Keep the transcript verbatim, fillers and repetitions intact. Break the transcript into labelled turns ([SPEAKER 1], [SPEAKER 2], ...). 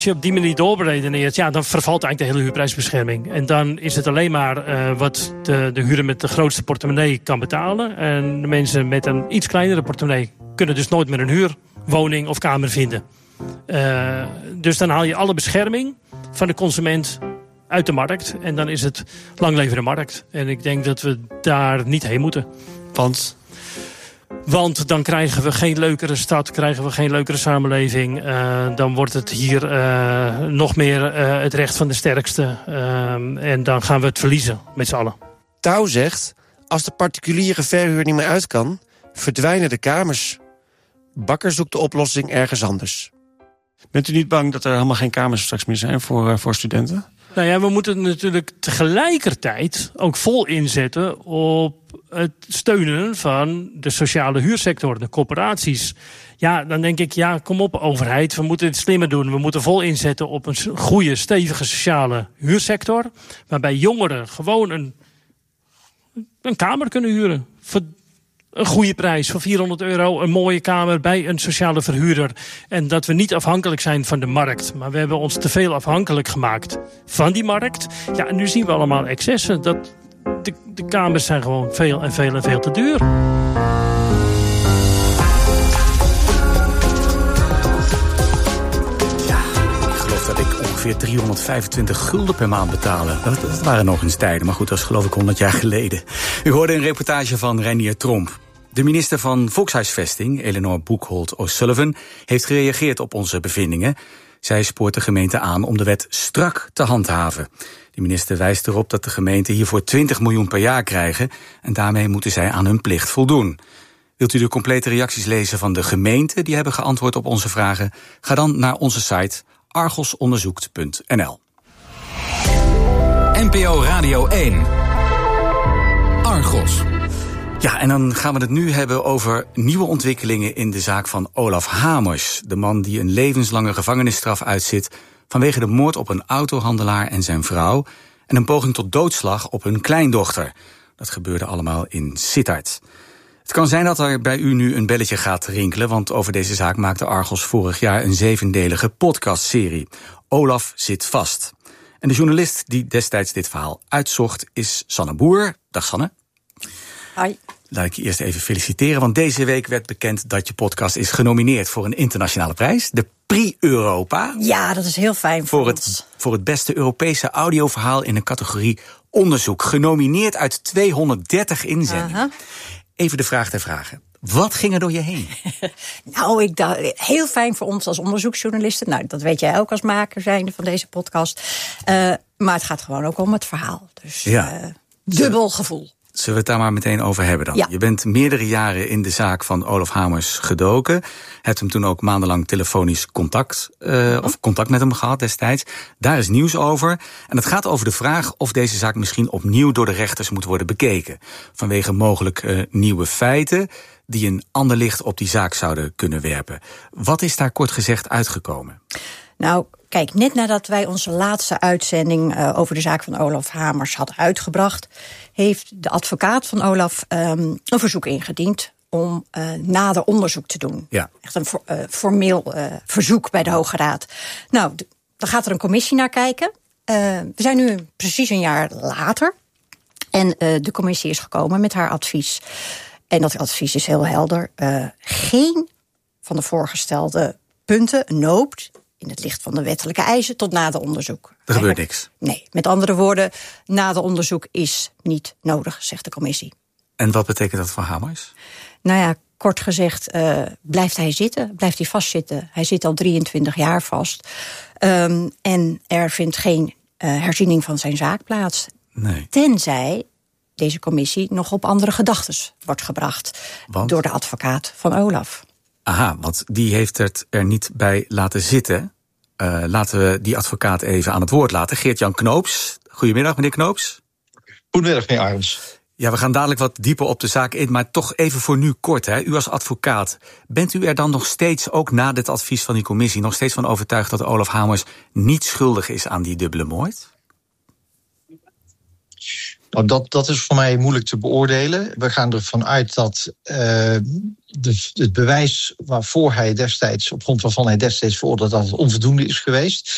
[SPEAKER 1] Als je op die manier doorberedeneert, ja, dan vervalt eigenlijk de hele huurprijsbescherming. En dan is het alleen maar uh, wat de, de huurder met de grootste portemonnee kan betalen. En de mensen met een iets kleinere portemonnee kunnen dus nooit meer een huurwoning of kamer vinden. Uh, dus dan haal je alle bescherming van de consument uit de markt. En dan is het lang leven de markt. En ik denk dat we daar niet heen moeten.
[SPEAKER 2] Want...
[SPEAKER 1] Want dan krijgen we geen leukere stad, krijgen we geen leukere samenleving. Uh, dan wordt het hier uh, nog meer uh, het recht van de sterkste. Uh, en dan gaan we het verliezen met z'n allen.
[SPEAKER 2] Touw zegt, als de particuliere verhuur niet meer uit kan, verdwijnen de kamers. Bakker zoekt de oplossing ergens anders.
[SPEAKER 3] Bent u niet bang dat er helemaal geen kamers straks meer zijn voor, uh, voor studenten?
[SPEAKER 1] Nou ja, we moeten natuurlijk tegelijkertijd ook vol inzetten op het steunen van de sociale huursector, de corporaties. Ja, dan denk ik, ja, kom op overheid, we moeten het slimmer doen. We moeten vol inzetten op een goede, stevige sociale huursector, waarbij jongeren gewoon een, een kamer kunnen huren. Voor een goede prijs, voor vierhonderd euro, een mooie kamer bij een sociale verhuurder. En dat we niet afhankelijk zijn van de markt. Maar we hebben ons te veel afhankelijk gemaakt van die markt. Ja, en nu zien we allemaal excessen. Dat de, de kamers zijn gewoon veel en veel en veel te duur.
[SPEAKER 4] Dat ik ongeveer driehonderdvijfentwintig gulden per maand betalen. Dat, dat waren nog eens tijden, maar goed, dat is geloof ik honderd jaar geleden. U hoorde een reportage van Reinier Tromp. De minister van Volkshuisvesting, Eleanor Boekholt O'Sullivan, heeft gereageerd op onze bevindingen. Zij spoort de gemeente aan om de wet strak te handhaven. De minister wijst erop dat de gemeenten hiervoor twintig miljoen per jaar krijgen en daarmee moeten zij aan hun plicht voldoen. Wilt u de complete reacties lezen van de gemeenten die hebben geantwoord op onze vragen? Ga dan naar onze site argos onderzoekt punt n l.
[SPEAKER 5] N P O Radio één. Argos.
[SPEAKER 4] Ja, en dan gaan we het nu hebben over nieuwe ontwikkelingen in de zaak van Olaf Hamers. De man die een levenslange gevangenisstraf uitzit vanwege de moord op een autohandelaar en zijn vrouw en een poging tot doodslag op hun kleindochter. Dat gebeurde allemaal in Sittard. Het kan zijn dat er bij u nu een belletje gaat rinkelen, want over deze zaak maakte Argos vorig jaar een zevendelige podcastserie. Olaf zit vast. En de journalist die destijds dit verhaal uitzocht is Sanne Boer. Dag Sanne.
[SPEAKER 6] Hoi.
[SPEAKER 4] Laat ik je eerst even feliciteren, want deze week werd bekend dat je podcast is genomineerd voor een internationale prijs, de Prix Europa.
[SPEAKER 6] Ja, dat is heel fijn voor,
[SPEAKER 4] voor
[SPEAKER 6] ons.
[SPEAKER 4] Het, voor het beste Europese audioverhaal in de categorie onderzoek. Genomineerd uit tweehonderddertig inzendingen. Uh-huh. Even de vraag ter vragen. Wat ging er door je heen?
[SPEAKER 6] Nou, ik dacht, heel fijn voor ons als onderzoeksjournalisten. Nou, dat weet jij ook als maker zijnde van deze podcast. Uh, maar het gaat gewoon ook om het verhaal. Dus ja. uh, dubbel gevoel.
[SPEAKER 4] Zullen we het daar maar meteen over hebben dan? Ja. Je bent meerdere jaren in de zaak van Olaf Hamers gedoken. Hebt hem toen ook maandenlang telefonisch contact, uh, of contact met hem gehad destijds. Daar is nieuws over. En het gaat over de vraag of deze zaak misschien opnieuw door de rechters moet worden bekeken. Vanwege mogelijk uh, nieuwe feiten die een ander licht op die zaak zouden kunnen werpen. Wat is daar kort gezegd uitgekomen?
[SPEAKER 6] Nou, kijk, net nadat wij onze laatste uitzending uh, over de zaak van Olaf Hamers hadden uitgebracht, heeft de advocaat van Olaf um, een verzoek ingediend om uh, nader onderzoek te doen. Ja. Echt een for, uh, formeel uh, verzoek bij de Hoge Raad. Nou, d- dan gaat er een commissie naar kijken. Uh, we zijn nu precies een jaar later. En uh, de commissie is gekomen met haar advies. En dat advies is heel helder. Uh, geen van de voorgestelde punten noopt in het licht van de wettelijke eisen tot nader onderzoek.
[SPEAKER 4] Er gebeurt niks.
[SPEAKER 6] Nee, met andere woorden, nader onderzoek is niet nodig, zegt de commissie.
[SPEAKER 4] En wat betekent dat voor Hamers?
[SPEAKER 6] Nou ja, kort gezegd, uh, blijft hij zitten, blijft hij vastzitten. Hij zit al drieëntwintig jaar vast. Um, en er vindt geen uh, herziening van zijn zaak plaats.
[SPEAKER 4] Nee.
[SPEAKER 6] Tenzij deze commissie nog op andere gedachten wordt gebracht. Want? Door de advocaat van Olaf.
[SPEAKER 4] Aha, want die heeft het er niet bij laten zitten. Uh, laten we die advocaat even aan het woord laten. Geert-Jan Knoops. Goedemiddag, meneer Knoops.
[SPEAKER 7] Goedemiddag, meneer Arends.
[SPEAKER 4] Ja, we gaan dadelijk wat dieper op de zaak in, maar toch even voor nu kort. Hè. U als advocaat, bent u er dan nog steeds, ook na dit advies van die commissie, nog steeds van overtuigd dat Olaf Hamers niet schuldig is aan die dubbele moord?
[SPEAKER 7] Nou, dat, dat is voor mij moeilijk te beoordelen. We gaan ervan uit dat uh, de, het bewijs waarvoor hij destijds, op grond waarvan hij destijds veroordeeld, dat het onvoldoende is geweest.